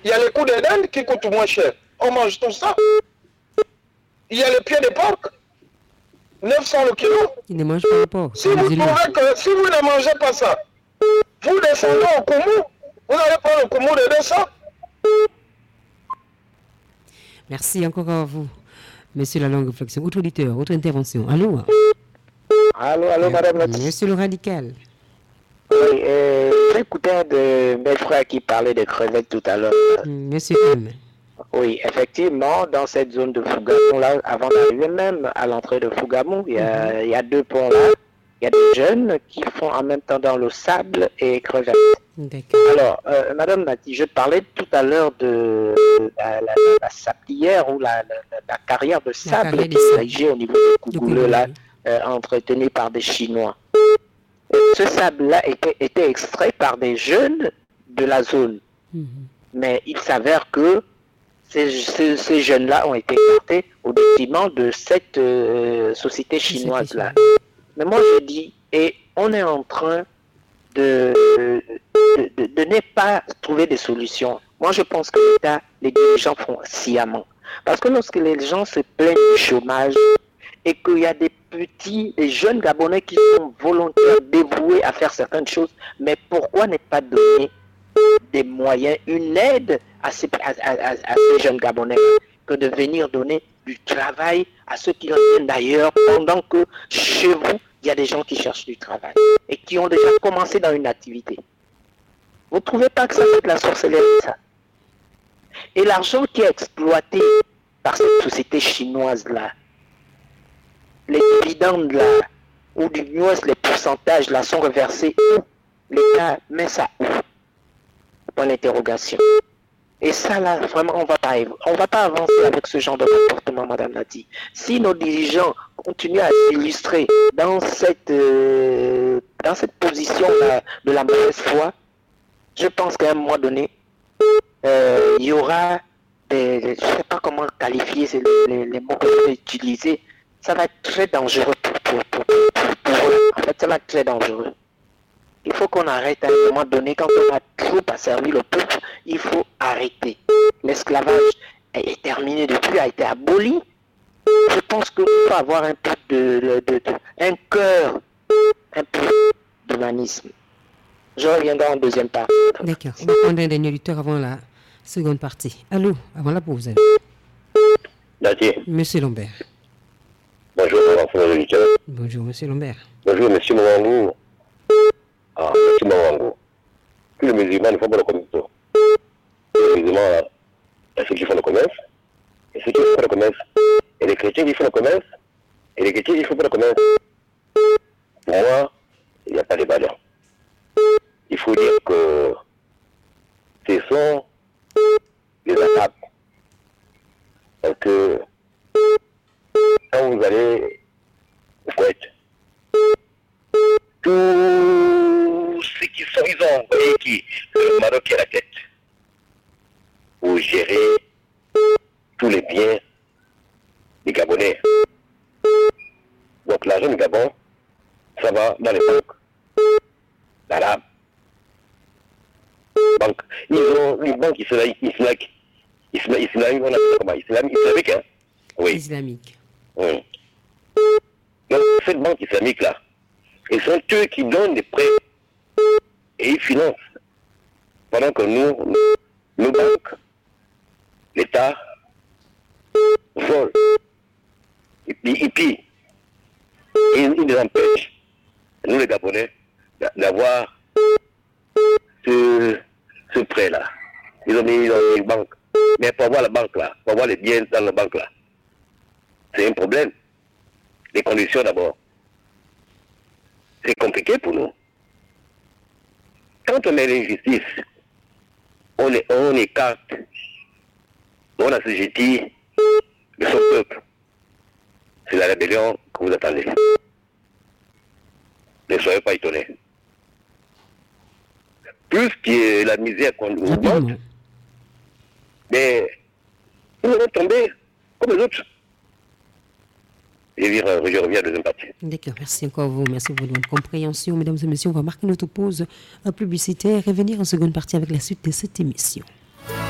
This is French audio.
Il y a les coups de dinde qui coûtent moins cher. On mange tout ça. Il y a les pieds de porc, 900 le kilo. Ils ne mangent pas le porc. Si vous trouvez que si vous ne mangez pas ça, vous descendez au Koumou, vous allez prendre le Koumou de 200. Merci encore à vous, monsieur la longue réflexion. Autre auditeur, autre intervention. Allô? Allô, madame la... Monsieur le radical. Oui, j'écoutais de mes frères qui parlaient de crevettes tout à l'heure. Monsieur M. Oui, effectivement, dans cette zone de Fougamou, là, avant d'arriver même à l'entrée de Fougamou, il y a deux ponts là. Il y a des jeunes qui font en même temps dans le sable et crevettes. Alors, madame Nati, je parlais tout à l'heure de la sablière ou la carrière de sable qui est au niveau de Kougoulou, là, entretenue par des Chinois. Ce sable-là était extrait par des jeunes de la zone. Mais il s'avère que ces jeunes-là ont été écartés au détriment de cette société chinoise-là. Mais moi je dis, et on est en train de ne pas trouver des solutions. Moi je pense que l'État, les dirigeants font sciemment. Parce que lorsque les gens se plaignent du chômage et qu'il y a des jeunes Gabonais qui sont volontaires, dévoués à faire certaines choses, mais pourquoi ne pas donner des moyens, une aide à ces jeunes Gabonais que de venir donner du travail à ceux qui en viennent d'ailleurs, pendant que chez vous, il y a des gens qui cherchent du travail et qui ont déjà commencé dans une activité. Vous ne trouvez pas que ça fait de la sorcellerie, ça? Et l'argent qui est exploité par cette société chinoise-là, les dividendes là, ou du moins les pourcentages là sont reversés où? L'État met ça où? Point d'interrogation. Et ça là, vraiment, on va pas avancer avec ce genre de comportement, madame Nati. Si nos dirigeants continuent à s'illustrer dans cette position là, de la mauvaise foi, je pense qu'à un moment donné, il y aura je ne sais pas comment qualifier les mots que je vais utiliser. Ça va être très dangereux pour eux. En fait, ça va être très dangereux. Il faut qu'on arrête à un moment donné, quand on a trop asservi le peuple, il faut arrêter. L'esclavage est terminé depuis, a été aboli. Je pense qu'il faut avoir un peu un cœur, un peu d'humanisme. Je reviendrai en deuxième partie. D'accord. On va prendre un dernier auditeur avant la seconde partie. Allô, avant la pause. Monsieur Lambert. Bonjour, bonjour, monsieur Lambert. Bonjour, monsieur Mwangou. Monsieur Mwangou. Tous les musulmans ne font pas le commerce. Les musulmans, ceux qui font le commerce, et ceux qui font pas le commerce. Et les chrétiens qui font le commerce, et les chrétiens qui font pas le commerce. Pour moi, il n'y a pas de débat. Il faut dire que ce sont les Arabes. Parce que quand vous allez au Koweït, tous ceux qui sont, ils ont envoyé le Maroc qui est la tête pour gérer tous les biens des Gabonais. Donc l'argent du Gabon, ça va dans les banques d'Arabes. Ils ont une banque islamique, on appelle ça comment? Islamique, hein? Oui. Islamique. Oui. Donc, cette banque islamique-là, ils sont eux qui donnent des prêts et ils financent. Pendant que nos banques, l'État, vole. Et puis, ils nous empêchent, nous les Gabonais, d'avoir ce prêt-là. Ils ont mis dans les banques. Mais pour avoir la banque là, pour avoir les biens dans la banque là, c'est un problème. Les conditions d'abord. C'est compliqué pour nous. Quand on est l'injustice, on écarte, on assujettit de son peuple. C'est la rébellion que vous attendez. Ne soyez pas étonnés. Plus que la misère qu'on nous montre, mais nous allons tomber comme les autres. Je reviens à la deuxième partie. D'accord, merci encore vous. Merci pour votre compréhension. Mesdames et messieurs, on va marquer notre pause publicitaire et revenir en seconde partie avec la suite de cette émission.